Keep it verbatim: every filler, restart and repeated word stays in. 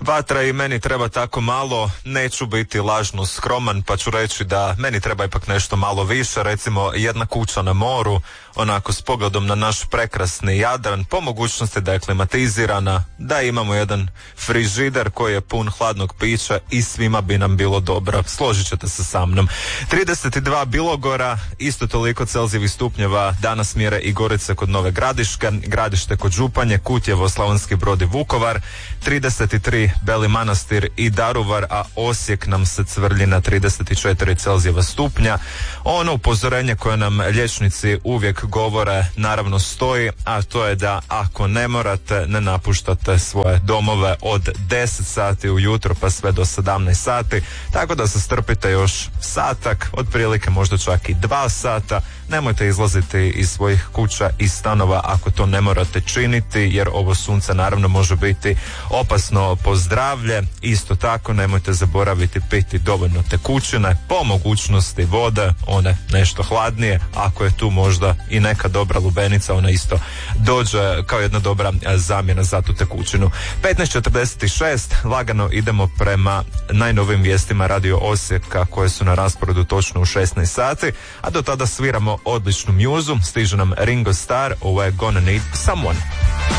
Vatra i meni treba tako malo, neću biti lažno skroman pa ću reći da meni treba ipak nešto malo više, recimo jedna kuća na moru, onako s pogledom na naš prekrasni Jadran, po mogućnosti da je klimatizirana, da imamo jedan frižider koji je pun hladnog pića i svima bi nam bilo dobro, složit ćete se sa mnom. trideset dva Bilogora, isto toliko Celzijevih stupnjeva danas mjere i Gorice kod Nove Gradiške, Gradište kod Županje, Kutjevo, Slavonski Brod i Vukovar, trideset tri Beli Manastir i Daruvar, a Osijek nam se cvrlji na trideset četiri Celzijeva stupnja. Ono upozorenje koje nam liječnici uvijek govore naravno stoji, a to je da ako ne morate, ne napuštate svoje domove od deset sati ujutro pa sve do sedamnaest sati, tako da se strpite još satak, otprilike možda čak i dva sata. Nemojte izlaziti iz svojih kuća i stanova ako to ne morate činiti, jer ovo sunce naravno može biti opasno po zdravlje. Isto tako nemojte zaboraviti piti dovoljno tekućine, po mogućnosti vode, one nešto hladnije, ako je tu možda i neka dobra lubenica, ona isto dođe kao jedna dobra zamjena za tu tekućinu. petnaest četrdeset šest, lagano idemo prema najnovim vijestima Radio Osijeka koje su na rasporedu točno u šesnaest sati, a do tada sviramo odličnu mjuzu, stiže nam Ringo Starr, ovo je Gonna Need Someone.